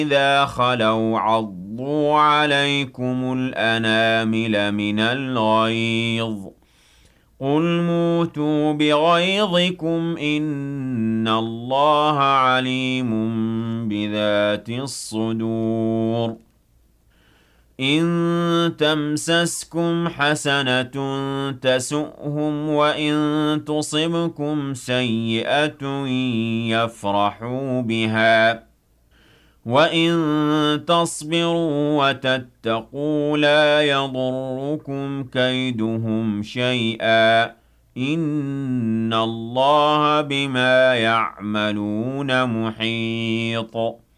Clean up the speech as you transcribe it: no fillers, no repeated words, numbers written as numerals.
إِذَا خَلَوْا عَضُّوا عَلَيْكُمُ الْأَنَامِلَ مِنَ الْغَيْظِ ۚ قُلْ مُوتُوا بِغَيْظِكُمْ ۗ إِنَّ اللَّهَ عَلِيمٌ بِذَاتِ الصُّدُورِ إِن تَمْسَسْكُمْ حَسَنَةٌ تَسُؤْهُمْ وَإِن تُصِبْكُمْ سَيِّئَةٌ يَفْرَحُوا بِهَا ۖ وَإِن تَصْبِرُوا وَتَتَّقُوا لَا يَضُرُّكُمْ كَيْدُهُمْ شَيْئًا ۗ إِنَّ اللَّهَ بِمَا يَعْمَلُونَ مُحِيطٌ